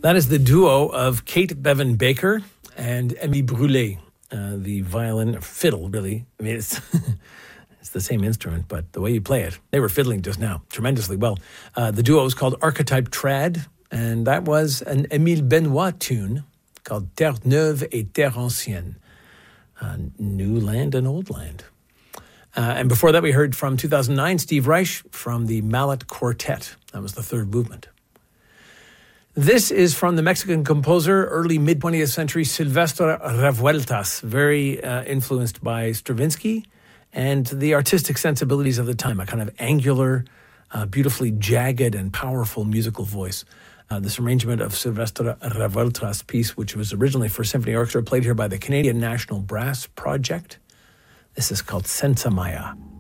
That is the duo of Kate Bevan Baker and Emmy Brûlé, the violin, fiddle, really. I mean, it's it's the same instrument, but the way you play it, they were fiddling just now tremendously well. The duo was called Archetype Trad, and that was an Émile Benoit tune called Terre Neuve et Terre Ancienne, New Land and Old Land. And before that, we heard from 2009, Steve Reich from the Mallet Quartet. That was the third movement. This is from the Mexican composer, early mid-20th century, Silvestre Revueltas, very influenced by Stravinsky and the artistic sensibilities of the time, a kind of angular, beautifully jagged and powerful musical voice. This arrangement of Silvestre Revueltas' piece, which was originally for symphony orchestra, played here by the Canadian National Brass Project. This is called Senza Maya.